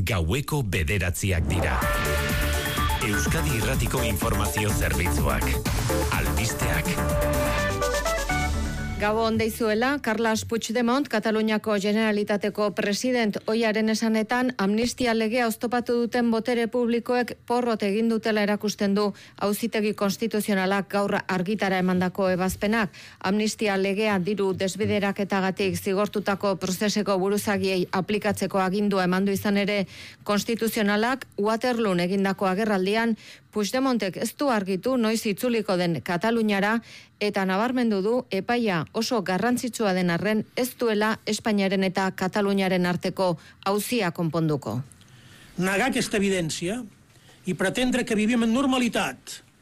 gaueko 9:00 dira. Euskadi Irratiko Informazio Zerbitzuak. Albisteak. Gabon deizuela, Carles Puigdemont, Kataluniako Generalitateko president ohiaren esanetan, amnistia legea oztopatu duten botere publikoek porrot egin dutela erakusten du auzitegi konstituzionalak gaur argitara emandako ebazpenak. Amnistia legea diru desbideraketagatik zigortutako prozeseko buruzagiei aplikatzeko agindua emandu izan ere konstituzionalak Waterloon egindako agerraldian Puigdemontek ez du argitu noiz itzuliko den Kataluniara eta nabarmendu du epaia oso garrantzitsua den arren ez duela Espainiaren eta Kataluniaren arteko auzia konponduko. Negar aquesta evidència i pretendre que vivim en normalitat,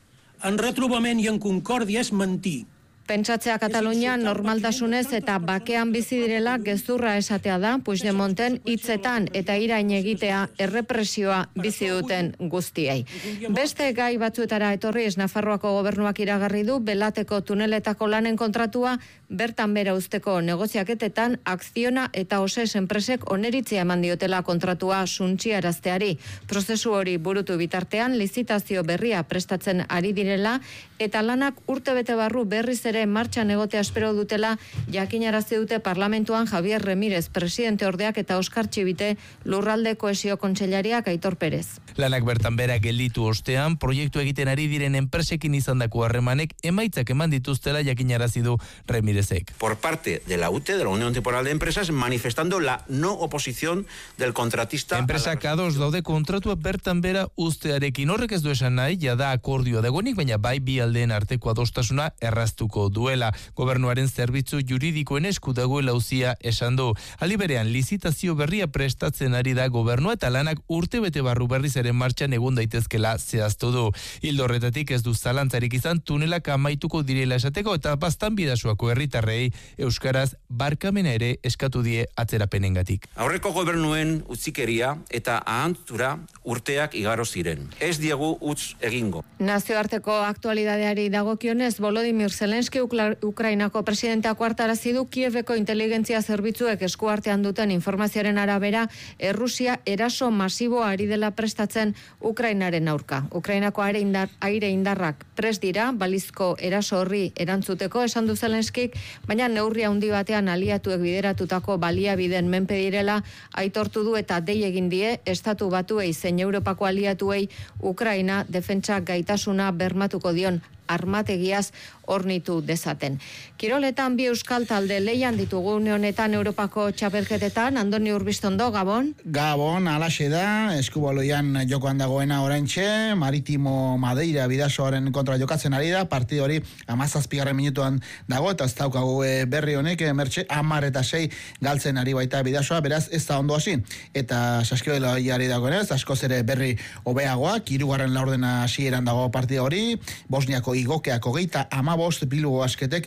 en retrobament i en concòrdia és mentir. Pentsatzea Katalunian normaltasunez eta bakean bizi direla gezurra esatea da Puigdemonten hitzetan eta irain egitea errepresioa bizi duten guztiei. Beste gai batzuetara etorriz Nafarroako gobernuak iragarri du Belateko tuneletako lanen kontratua bertan bera uzteko negoziaketetan Akziona eta Oses enpresek oneritzia eman diotela kontratua suntsiarazteari. Prozesu hori burutu bitartean lizitazio berria prestatzen ari direla eta lanak urtebete barru berriz ere martxan egotea espero dutela jakinarazi dute parlamentuan Javier Remírez, presidente ordeak eta Oskar Txibite lurralde kohesio kontseilariak Aitor Perez. Lanak bertan bera gelditu ostean, proiektu egiten ari diren enpresekin izandako harremanek emaitzak eman dituztela jakinarazi du Remírezek. Por parte de la UTE, de la Unión Temporal de Empresas, manifestando la no oposición del contratista. Enpresak ados daude kontratua bertan bera uztearekin. Horrek ez du esan nahi, jada akordioa dagoenik, baina bai bi aldeen arteko adostasuna erraztuko duela. Gobernuaren zerbitzu juridikoen esku dagoela auzia esan du. Aliberean, lizitazio berria prestatzen ari da gobernua eta lanak urtebete barru berriz ere martxan egun daitezkela zehaztu du. Hildo horretatik ez du zalantzarik izan tunelak amaituko direla esateko eta bastan bidasuako herritarrei euskaraz barkamena ere eskatu die atzerapenengatik. Aurreko gobernuen utzikeria eta ahantura urteak igaro ziren. Ez diegu utz egingo. Nazioarteko aktualidadeari dagokionez, Volodymyr Zelenski Ukrainako presidenteak hartarazi du Kieveko inteligentzia zerbitzuek eskuartean duten informazioaren arabera Errusia eraso masiboa ari dela prestatzen Ukrainaren aurka. Ukrainako aire indarrak prest dira balizko eraso horri erantzuteko esan du Zelenskik, baina neurri handi batean aliatuek bideratutako baliabideen menpe direla aitortu du eta dei egin die Estatu Batuei zein Europako aliatuei Ukraina defentsa gaitasuna bermatuko dion armategiaz hornitu dezaten. Kiroletan bi euskal talde lehian ditugu une honetan Europako txapelketetan. Andoni Urbistondo, Gabon? Gabon, alaxe da, eskubaloian jokoan dagoena oraintxe, Maritimo Madeira bidasoaren kontra jokatzen ari da, partido hori 17. minutuan dago, eta ez daukagu berri honek, mertxe, 10-6 galtzen ari baita bidasoa, beraz ez da ondo hasi, eta saskibaloiari dagoenez, askoz ere berri hobeagoak, 3. laurdena hasieran dago partido hori, Bosniako Igokeak 35, Bilbo Basketek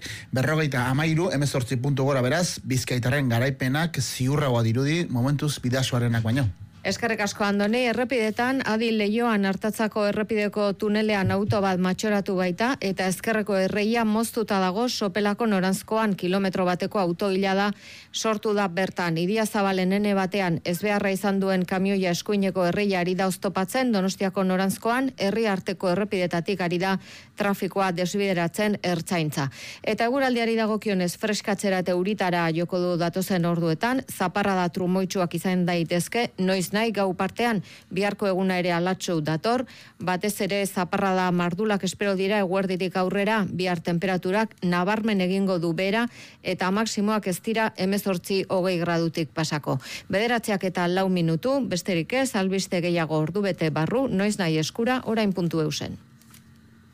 53, 18 puntu gora, beraz, Bizkaitarren garaipenak ziurragoa dirudi momentuz bidasoarenak baino. Eskerrik asko Andoni, errepidetan Adi Leioan hartatzako errepideko tunelean auto bat matxoratu baita eta ezkerreko erreia moztuta dago Sopelako noranzkoan kilometro bateko autoila da sortu da bertan. Idiazabalen ene batean ezbeharra izan duen kamioia eskuineko erreia ari da oztopatzen Donostiako noranzkoan herri arteko errepidetatik ari da trafikoa desbideratzen ertzaintza. Eta eguraldiari dagokionez freskatzera eta euritara joko du datozen orduetan, zaparrada trumoitsuak izan daitezke, noiz nahi gau partean biharko eguna ere alatxo dator, batez ere zaparrada mardulak espero dira eguerditik aurrera, bihar temperaturak nabarmen egingo du bera eta maksimoak ez dira 18-20 gradutik pasako. 9 eta 4 minutu, besterik ez, albiste gehiago ordubete barru, noiz nahi eskura, orain puntu eusen.